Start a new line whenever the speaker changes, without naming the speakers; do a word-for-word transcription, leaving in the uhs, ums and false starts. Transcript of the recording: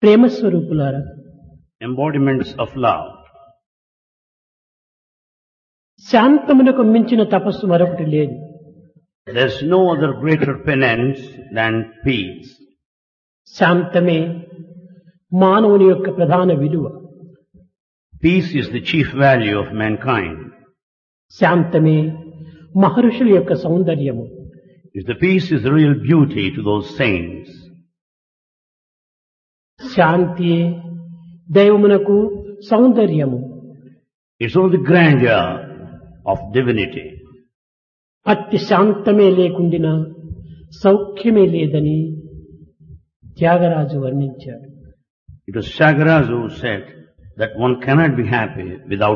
ప్రేమ స్వరూపులారా,
embodiments of love.
శాంతమునకు మించిన తపస్సు మరొకటి లేదు.
There's no other greater penance than peace.
శాంతమే మానవుని యొక్క ప్రధాన విలువ.
Peace is the chief value of mankind.
శాంతమే మహర్షుల యొక్క సౌందర్యము.
Is the peace is the real beauty to those saints.
శాంతియే దైవమునకు సౌందర్యము.
It's all the grandeur of divinity.
అట్టి శాంతమే లేకుండినా సౌఖ్యమే లేదని త్యాగరాజు వర్ణించాడు.
It was Tyagaraja who said that one cannot be happy without